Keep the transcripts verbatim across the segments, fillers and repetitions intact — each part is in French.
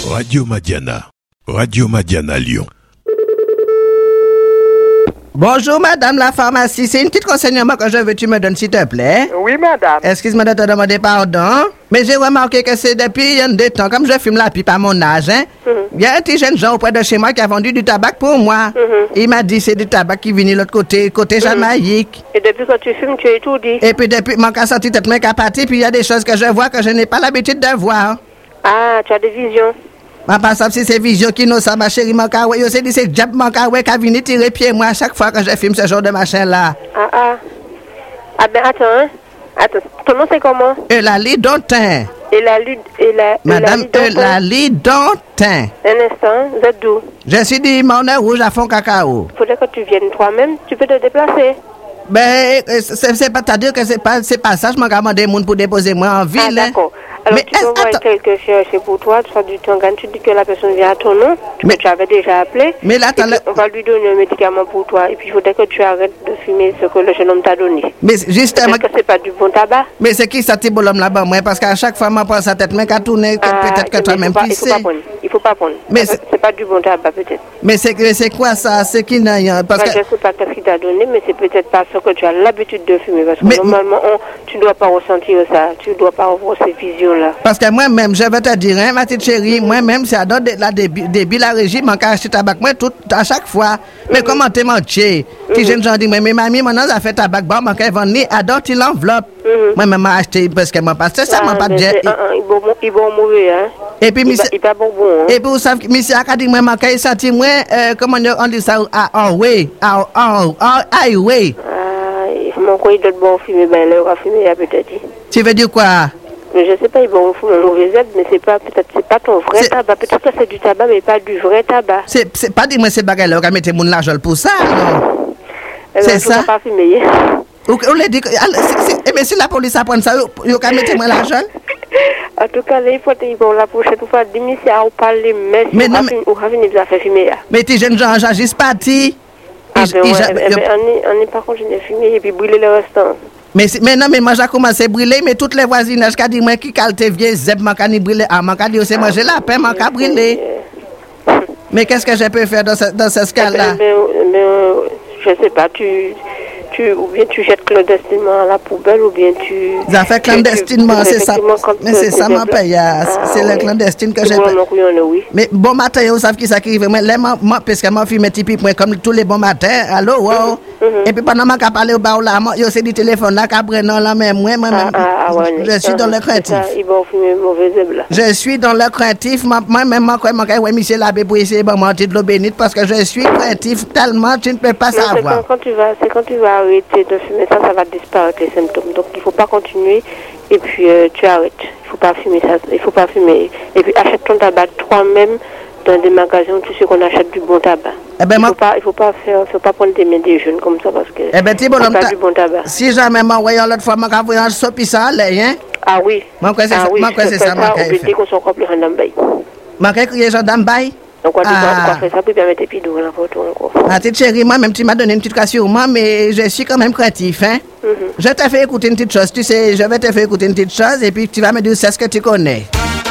Radio Madiana. Radio Madiana Lyon. Bonjour madame la pharmacie, c'est une petite renseignement que je veux que tu me donnes s'il te plaît. Oui madame. Excuse-moi de te demander pardon, mais j'ai remarqué que c'est depuis il y a des temps, comme je fume la pipe à mon âge, hein, il mm-hmm. y a un petit jeune Jean auprès de chez moi qui a vendu du tabac pour moi. Mm-hmm. Il m'a dit c'est du tabac qui vient de l'autre côté, côté mm-hmm. Jamaïque. Et depuis que tu fumes, tu es tout dit. Et puis depuis, mon cas senti tête main capati, puis il y a des choses que je vois que je n'ai pas l'habitude de voir. Ah, tu as des visions. Ma passe si c'est vision qui nous ça ma chérie mon cas ouais, yo c'est dit c'est diable mon cas ouais qui vient tirer pied moi à chaque fois que je filme ce genre de machin là. Ah ah. Ah ben attends hein. Attends, ton nom c'est comment? Eulalie Dontin. Et la lutte et la Madame Eulalie Dontin. Un instant, vous êtes d'où? Je suis du Morne Rouge à Fond Cacao. Faudrait que tu viennes toi-même, tu peux te déplacer. Ben c'est, c'est pas c'est-à-dire que c'est pas c'est pas ça, je m'en demandé monde pour déposer moi en ville. Ah d'accord. Alors mais tu peux envoyer quelqu'un chercher pour toi, tu as du temps quand tu dis que la personne vient à ton nom, mais tu avais déjà appelé. Mais là, on va lui donner un médicament pour toi et puis il faudrait que tu arrêtes de fumer ce que le jeune homme t'a donné. Mais justement que c'est pas du bon tabac. Mais c'est qui ça petit bonhomme là-bas moi parce qu'à chaque fois moi prend sa tête mais qu'à tourner ah, peut-être que toi-même tu sais. Il faut pas prendre. Il faut pas prendre. Mais c'est, c'est pas du bon tabac peut-être. Mais c'est c'est quoi ça? C'est qui n'a parce que je sais pas qu'est-ce qu'il t'a donné mais c'est peut-être pas ce que tu as l'habitude de fumer parce que mais, normalement on, tu dois pas ressentir ça, tu dois pas avoir ces visions là. Parce que moi même je vais te dire hein, ma petite chérie, moi-même c'est à donner de la débit la régie man ka acheter tabac moi tout à chaque fois. Mais mm-hmm. comment t'es mentier? Ti jeune gens dit mais mamie maintenant ça fait tabac bon man ka vendre ni adore ti l'enveloppe. Mm-hmm. Moi même m'a acheté parce que moi parce que ça m'a pas dire. Il bon il bon mauvais hein. Et puis monsieur il pas bon bon. Et puis vous savez monsieur a dit moi man ka senti moi comment on dit ça ah way ah ah highway. Mon quoi il doit bon fumer ben là on va fumer peut-être. Tu veux dire quoi? Mais je sais pas, ils vont fumer un mauvais aide, mais c'est pas, peut-être c'est pas ton vrai c'est... tabac. Peut-être que c'est du tabac, mais pas du vrai tabac. C'est, c'est pas dire moi c'est bagarre là, on va mettre mon l'argent pour ça, non? Eh c'est ben, ça? Pas fumer. Ou on l'a dit, eh bien si la police apprend ça, on va mettre moi l'argent? En tout cas, là, il faut qu'ils vont la prochaine fois, dis-moi si on parle, mais si on va venir nous faire fumer. Mais tes jeunes gens, j'agisse pas, ti? Ah ben ouais, on est par contre, je n'ai fumé et puis brûler le restant. Mais, mais non, mais moi j'ai commencé à brûler, mais toutes les voisinages qui disent moi qui calte vieux zeb, moi qui brûler, ah, moi qui dit c'est manger la pain, moi qui brûler. Mais qu'est-ce que je peux faire dans ce, dans ce cas-là? Mais, mais je sais pas, tu, tu, ou bien tu jettes clandestinement à la poubelle, ou bien tu... Ça fait clandestinement, c'est ça. Mais c'est ça ma paye, ah, c'est le clandestine que j'ai fait. Oui. Mais bon matin, vous savez qui ça qui arrive? Moi, parce que moi, je fume typique, comme tous les bons matins, allô, wow. Mm-hmm. Et puis pendant que je parle au bar là, je sais du téléphone là, qu'après non, là, mais moi, moi, ah, ah, ah, ouais, je suis dans le craintif. Je suis dans le craintif, moi-même, moi, moi, moi, ouais, monsieur l'abbé pour essayer de monter de l'eau bénite parce que je suis craintif tellement, tu ne peux pas non, savoir. C'est quand, quand tu vas, c'est quand tu vas arrêter de fumer ça, ça va disparaître les symptômes. Donc il ne faut pas continuer et puis euh, tu arrêtes. Il ne faut pas fumer ça, il faut pas fumer. Et puis achète ton tabac toi-même dans des magasins où tu sais qu'on achète du bon tabac. Eh ben, il ne faut, pas, il faut pas faire, faut pas prendre des mains des jeunes comme ça parce que eh ben, c'est pas ta... du bon tabac. Si jamais m'envoyant l'autre fois, m'a envoyé un sopi ça allait, hein? Ah oui. Moi quoi c'est ah, ça, oui, moi quoi c'est ça, moi quoi fait. Qu'on soit complet en bay. Moi quoi crier gendarme bay. Donc on doit faire ça pour permettre puis d'ouvrir la photo encore. Ah petite chérie, moi même tu m'as donné une petite question moi mais je suis quand même craintif hein. Mm-hmm. Je te fais écouter une petite chose, tu sais, je vais te faire écouter une petite chose et puis tu vas me dire c'est ce que tu connais.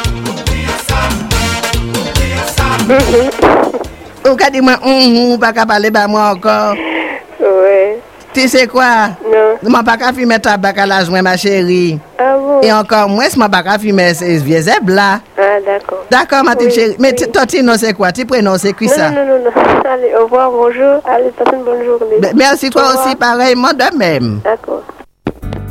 Ou qu'a dit moi hum pas qu'à parler bah moi encore. Ouais. Tu sais quoi? Non. Moi pas qu'à fumer tabac à l'âge moi ma chérie. Ah bon? Et encore moins moi pas qu'à fumer ces vieux zèbres là. Ah d'accord. D'accord ma petite oui, chérie. Mais oui. toi tu non c'est quoi? Tu prénom c'est qui non, ça? Non non non non. Allez, au revoir, bonjour. Allez, passe une bonne journée. Merci toi aussi pareillement de même. D'accord.